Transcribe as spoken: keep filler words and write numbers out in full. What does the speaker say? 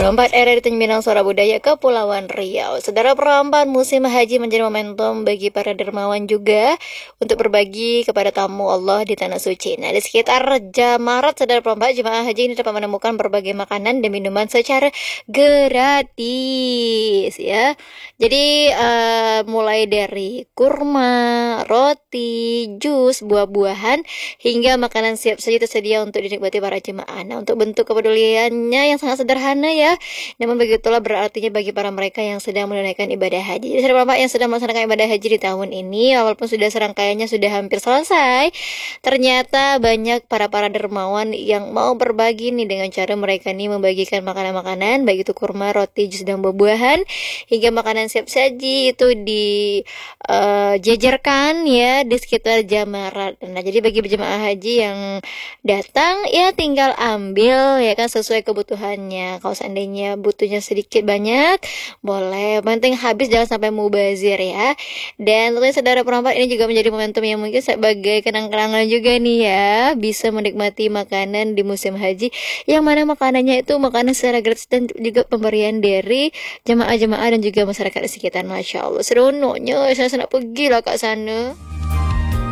empat R R I Tanjung Pinang Suara Budaya Kepulauan Riau. Saudara, perlombaan musim haji menjadi momentum bagi para dermawan juga untuk berbagi kepada tamu Allah di tanah suci. Nah, di sekitar Jamarat, saudara perlombaan jemaah haji ini dapat menemukan berbagai makanan dan minuman secara gratis ya. Jadi uh, mulai dari kurma, roti, jus, buah-buahan hingga makanan siap saji tersedia untuk dinikmati para jemaah. Nah, untuk bentuk kepeduliannya yang sangat sederhana ya, namun begitulah berartinya bagi para mereka yang sedang menunaikan ibadah haji. Jadi saudara bapak yang sedang melaksanakan ibadah haji di tahun ini, walaupun sudah serangkaiannya sudah hampir selesai, ternyata banyak para-para dermawan yang mau berbagi nih dengan cara mereka nih membagikan makanan-makanan, baik itu kurma, roti, jus, dan buah-buahan, hingga makanan siap saji itu dijajarkan uh, ya di sekitar Jamarat. Nah, jadi bagi jemaah haji yang datang ya tinggal ambil ya kan sesuai kebutuhannya. Kalau seandainya butuhnya sedikit banyak boleh, penting habis jangan sampai mubazir ya. Dan tentunya saudara perempuan ini juga menjadi momentum yang mungkin sebagai kenang-kenangan juga nih ya, bisa menikmati makanan di musim haji yang mana makanannya itu makanan secara gratis dan juga pemberian dari jemaah-jemaah dan juga masyarakat di sekitar. Masya Allah seronoknya, saya nak pergi lah kat sana.